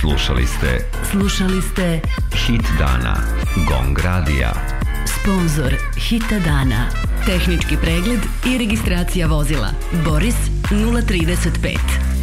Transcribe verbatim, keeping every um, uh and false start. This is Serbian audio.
Slušali ste Slušali ste Hit dana Gong radija. Sponzor Hita dana. Tehnički pregled i registracija vozila Boris nula trideset pet.